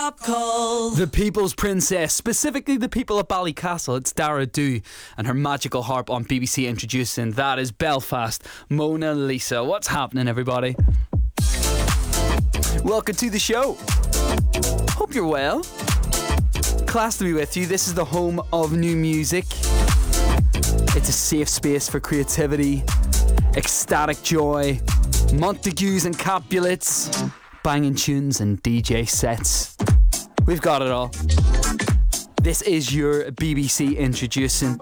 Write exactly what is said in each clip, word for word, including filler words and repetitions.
pop call. The People's Princess, specifically the people of Ballycastle. It's Dara Doo and her magical harp on B B C introducing. That is Belfast, Mona Lisa. What's happening, everybody? Welcome to the show. Hope you're well. Class to be with you. This is the home of new music. It's a safe space for creativity, ecstatic joy, Montagues and Capulets, banging tunes and D J sets. We've got it all. This is your B B C introducing.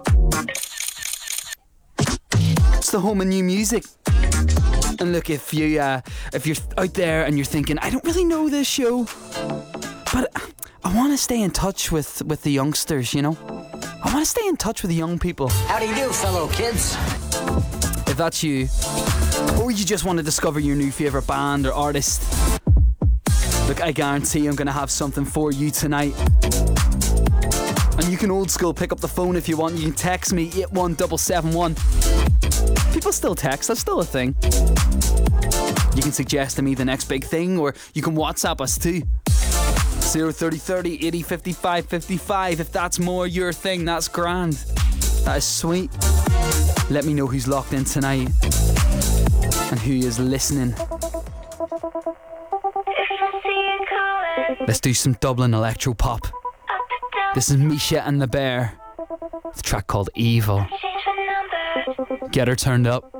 It's the home of new music. And look, if you uh, if you're out there and you're thinking, I don't really know this show, but I want to stay in touch with, with the youngsters, you know? I want to stay in touch with the young people. How do you do, fellow kids? If that's you, or you just want to discover your new favourite band or artist, look, I guarantee I'm going to have something for you tonight. And you can old school pick up the phone if you want. You can text me eight one seven seven one. People still text, that's still a thing. You can suggest to me the next big thing, or you can WhatsApp us too. zero thirty thirty eighty fifty-five fifty-five. If that's more your thing, that's grand. That is sweet. Let me know who's locked in tonight and who is listening. Let's do some Dublin electro pop. This is Misha and the Bear. The track called Evil. Get her turned up.